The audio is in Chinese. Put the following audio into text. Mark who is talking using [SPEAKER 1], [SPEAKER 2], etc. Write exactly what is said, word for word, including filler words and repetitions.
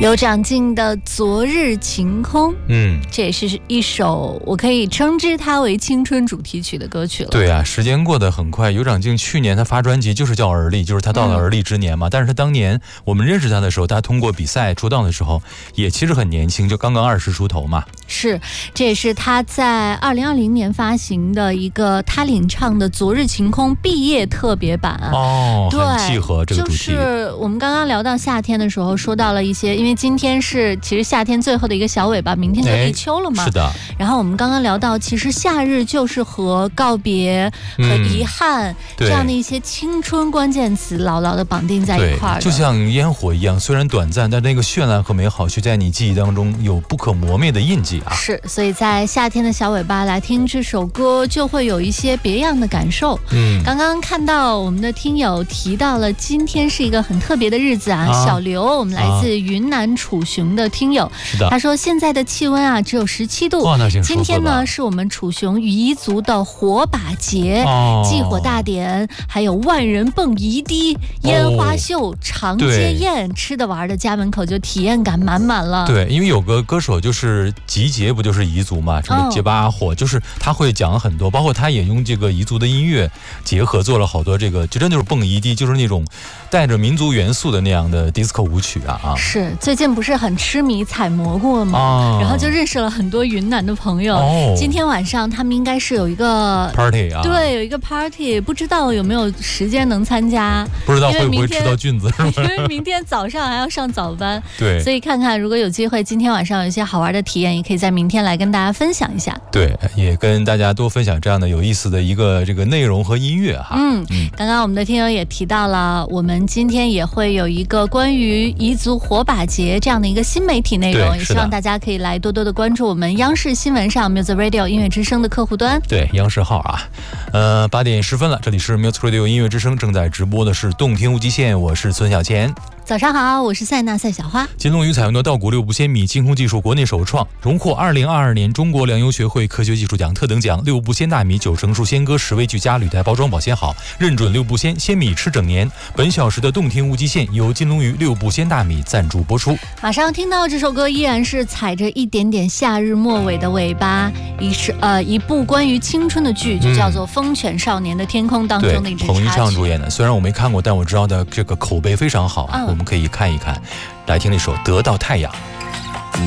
[SPEAKER 1] 有长进的昨日晴空，
[SPEAKER 2] 嗯，
[SPEAKER 1] 这也是一首我可以称之它为青春主题曲的歌曲了。
[SPEAKER 2] 对啊，时间过得很快。有长进去年他发专辑就是叫而立，就是他到了而立之年嘛、嗯、但是他当年我们认识他的时候，他通过比赛出道的时候也其实很年轻，就刚刚二十出头嘛。
[SPEAKER 1] 是，这也是他在二零二零年发行的一个他领唱的昨日晴空毕业特别版啊。
[SPEAKER 2] 哦，很契合这个主题。
[SPEAKER 1] 就是我们刚刚聊到夏天的时候说到了一些，因为今天是其实夏天最后的一个小尾巴，明天就立秋了嘛。
[SPEAKER 2] 是的。
[SPEAKER 1] 然后我们刚刚聊到，其实夏日就是和告别和遗憾、嗯、这样的一些青春关键词牢牢的绑定在一块儿，
[SPEAKER 2] 就像烟火一样，虽然短暂，但那个绚烂和美好却在你记忆当中有不可磨灭的印记啊。
[SPEAKER 1] 是，所以在夏天的小尾巴来听这首歌，就会有一些别样的感受。嗯，刚刚看到我们的听友提到了今天是一个很特别的日子啊，啊小刘，我们来自云南楚雄的听友，
[SPEAKER 2] 是的，
[SPEAKER 1] 他说现在的气温啊只有十七度，今天呢是我们楚雄彝族的火把节、哦、祭火大典，还有万人蹦夷堤、烟花秀、哦、长街宴，吃的玩的家门口就体验感满满了。
[SPEAKER 2] 对，因为有个歌手就是集结，不就是彝族嘛，什么结巴阿火、哦、就是他会讲很多，包括他也用这个彝族的音乐结合做了好多这个，就真的是蹦夷堤，就是那种带着民族元素的那样的 disco 舞曲啊啊！
[SPEAKER 1] 是，最近不是很痴迷采蘑菇了吗、哦、然后就认识了很多云南的朋友、哦、今天晚上他们应该是有一个
[SPEAKER 2] party 啊，
[SPEAKER 1] 对，有一个 party， 不知道有没有时间能参加，
[SPEAKER 2] 不知道会不会吃到菌子，
[SPEAKER 1] 因为明天早上还要上早班，
[SPEAKER 2] 对，
[SPEAKER 1] 所以看看如果有机会今天晚上有一些好玩的体验，也可以在明天来跟大家分享一下。
[SPEAKER 2] 对，也跟大家多分享这样的有意思的一个这个内容和音乐哈。
[SPEAKER 1] 嗯嗯，刚刚我们的听友也提到了，我们今天也会有一个关于彝族火把节这样的一个新媒体内容，也希望大家可以来多多的关注我们央视新闻上 Music Radio 音乐之声的客户端。
[SPEAKER 2] 对，央视号啊，呃，八点十分了，这里是 Music Radio 音乐之声，正在直播的是动听无极限，我是孙小钱。
[SPEAKER 1] 早上好，我是塞纳赛小花。
[SPEAKER 2] 金龙鱼采用的稻谷六步仙米清空技术国内首创，荣获二零二二年中国粮油学会科学技术奖特等奖。六步仙大米九成熟鲜歌十味俱佳，铝袋包装保鲜好，认准六步仙鲜米吃整年。本小时的动听无极限由金龙鱼六步仙大米赞助播出。马
[SPEAKER 1] 上听到这首歌依然是踩着一点点夏日末尾的尾巴，一是呃一部关于青春的剧，就叫做《风犬少年的天空》当中的一支插曲。
[SPEAKER 2] 彭昱畅主演的，虽然我没看过，但我知道的这个口碑非常好啊。嗯，我们可以看一看，来听那首《得到太阳》。